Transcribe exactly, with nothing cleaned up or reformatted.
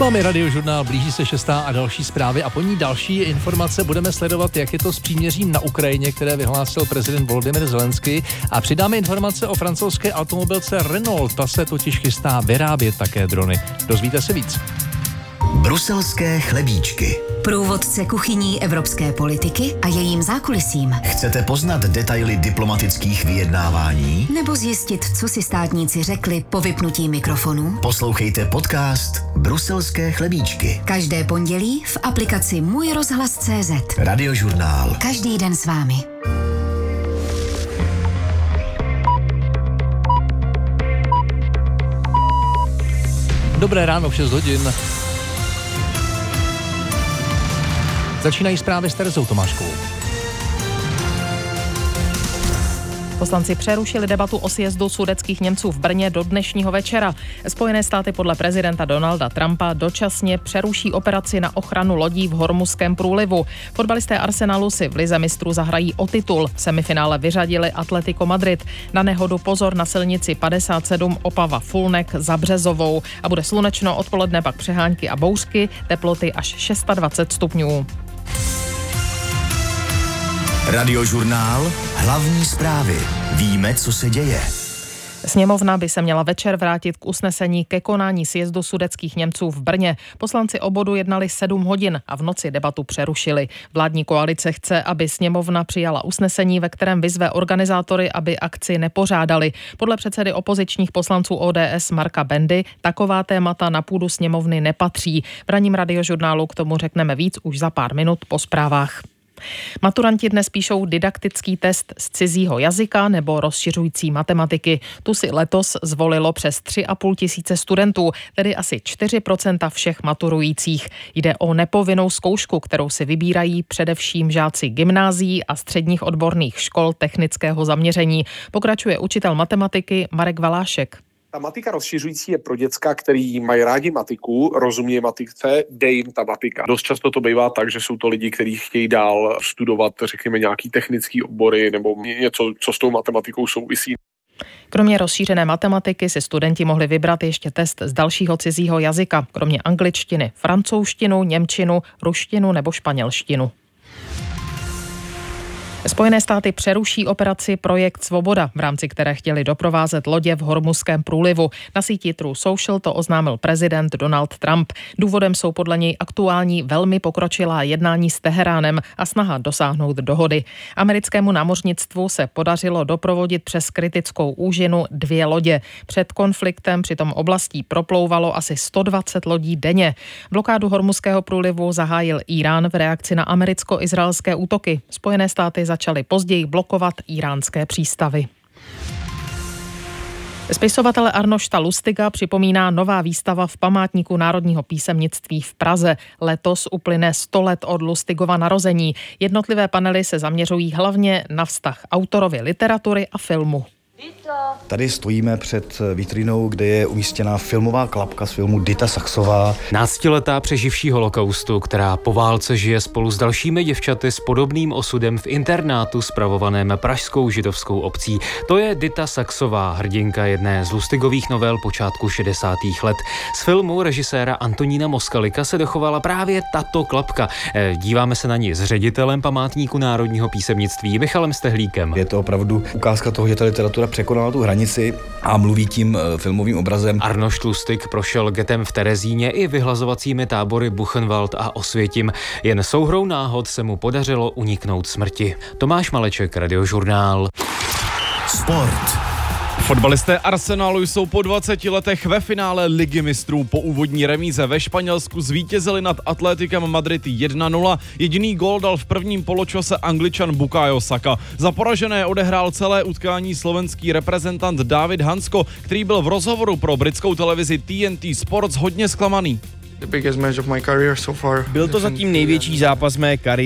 vámi Radiožurnál, blíží se šestá a další zprávy a po ní další informace. Budeme sledovat, jak je to s příměřím na Ukrajině, které vyhlásil prezident Volodymyr Zelenský, a přidáme informace o francouzské automobilce Renault. Ta se totiž chystá vyrábět také drony. Dozvíte se víc. Bruselské chlebíčky. Průvodce kuchyní evropské politiky a jejím zákulisím. Chcete poznat detaily diplomatických vyjednávání? Nebo zjistit, co si státníci řekli po vypnutí mikrofonu? Poslouchejte podcast Bruselské chlebíčky. Každé pondělí v aplikaci Můj rozhlas tečka cé zet. Radiožurnál. Každý den s vámi. Dobré ráno, v šest hodin. Začínají zprávy s Terezou Tomáškovou. Poslanci přerušili debatu o sjezdu sudetských Němců v Brně do dnešního večera. Spojené státy podle prezidenta Donalda Trumpa dočasně přeruší operaci na ochranu lodí v Hormuzském průlivu. Fotbalisté Arsenalu si v lize mistrů zahrají o titul. V semifinále vyřadili Atletico Madrid. Na nehodu pozor na silnici padesát sedm Opava-Fulnek za Březovou. A bude slunečno, odpoledne pak přehánky a bouřky, teploty až dvacet šest stupňů. Radiožurnál. Hlavní zprávy. Víme, co se děje. Sněmovna by se měla večer vrátit k usnesení ke konání sjezdu sudetských Němců v Brně. Poslanci o bodu jednali sedm hodin a v noci debatu přerušili. Vládní koalice chce, aby sněmovna přijala usnesení, ve kterém vyzve organizátory, aby akci nepořádali. Podle předsedy opozičních poslanců O D S Marka Bendy taková témata na půdu sněmovny nepatří. V ranním Radiožurnálu k tomu řekneme víc už za pár minut po zprávách. Maturanti dnes píšou didaktický test z cizího jazyka nebo rozšiřující matematiky. Tu si letos zvolilo přes tři a půl tisíce studentů, tedy asi čtyři procenta všech maturujících. Jde o nepovinnou zkoušku, kterou si vybírají především žáci gymnázií a středních odborných škol technického zaměření. Pokračuje učitel matematiky Marek Valášek. Ta matika rozšiřující je pro děcka, který mají rádi matiku, rozumí matice, dej jim ta matika. Dost často to bývá tak, že jsou to lidi, kteří chtějí dál studovat, řekněme, nějaký technický obory nebo něco, co s tou matematikou souvisí. Kromě rozšířené matematiky si studenti mohli vybrat ještě test z dalšího cizího jazyka, kromě angličtiny, francouzštinu, němčinu, ruštinu nebo španělštinu. Spojené státy přeruší operaci Projekt Svoboda, v rámci které chtěli doprovázet lodě v Hormuzském průlivu. Na síti Truth Social to oznámil prezident Donald Trump. Důvodem jsou podle něj aktuální velmi pokročilá jednání s Teheránem a snaha dosáhnout dohody. Americkému námořnictvu se podařilo doprovodit přes kritickou úžinu dvě lodě. Před konfliktem přitom oblastí proplouvalo asi sto dvacet lodí denně. Blokádu Hormuzského průlivu zahájil Irán v reakci na americko-izraelské útoky. Spojené státy začaly později blokovat íránské přístavy. Spisovatele Arnošta Lustiga připomíná nová výstava v Památníku národního písemnictví v Praze. Letos uplyne sto let od Lustigova narození. Jednotlivé panely se zaměřují hlavně na vztah autorovi literatury a filmu. Tady stojíme před vitrínou, kde je umístěná filmová klapka z filmu Dita Saxová. Náctiletá přeživší holokaustu, která po válce žije spolu s dalšími děvčaty s podobným osudem v internátu spravovaném pražskou židovskou obcí. To je Dita Saxová, hrdinka jedné z Lustigových novel počátku šedesátých let. Z filmu režiséra Antonína Moskalika se dochovala právě tato klapka. Díváme se na ní s ředitelem Památníku národního písemnictví Michalem Stehlíkem. Je to opravdu ukázka toho, že ta literatura překonala tu hranici a mluví tím filmovým obrazem. Arnošt Lustig prošel getem v Terezíně i vyhlazovacími tábory Buchenwald a Osvětim. Jen souhrou náhod se mu podařilo uniknout smrti. Tomáš Maleček, Radiožurnál. Sport. Fotbalisté Arsenalu jsou po dvaceti letech ve finále Ligy mistrů. Po úvodní remíze ve Španělsku zvítězili nad Atletikem Madrid jedna nula. Jediný gól dal v prvním poločase Angličan Bukayo Saka. Za poražené odehrál celé utkání slovenský reprezentant David Hansko, který byl v rozhovoru pro britskou televizi T N T Sports hodně zklamaný. Byl to zatím největší zápas mé kariéry.